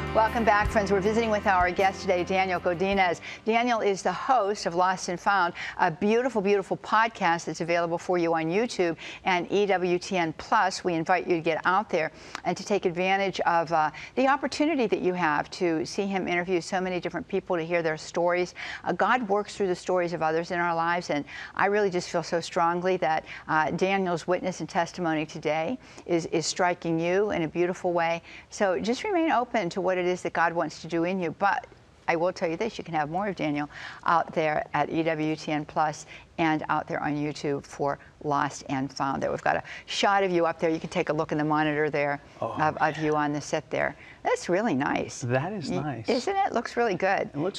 Welcome back, friends. We're visiting with our guest today, Daniel Godinez. Daniel is the host of Lost and Found, a beautiful, beautiful podcast that's available for you on YouTube and EWTN Plus. We invite you to get out there and to take advantage of the opportunity that you have to see him interview so many different people, to hear their stories. God works through the stories of others in our lives, and I really just feel so strongly that Daniel's witness and testimony today is striking you in a beautiful way. So just remain open to what it is that God wants to do in you. But I will tell you this, you can have more of Daniel out there at EWTN Plus and out there on YouTube for Lost and Found. There, we've got a shot of you up there. You can take a look in the monitor there of you on the set there. That's really nice. That is nice. Isn't it? Looks really good. It looks